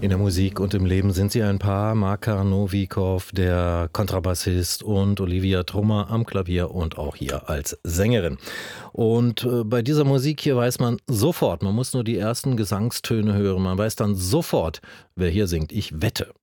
In der Musik und im Leben sind sie ein Paar. Makar Novikov, der Kontrabassist, und Olivia Trummer am Klavier und auch hier als Sängerin. Und bei dieser Musik hier weiß man sofort, man muss nur die ersten Gesangstöne hören, man weiß dann sofort, wer hier singt. Ich wette.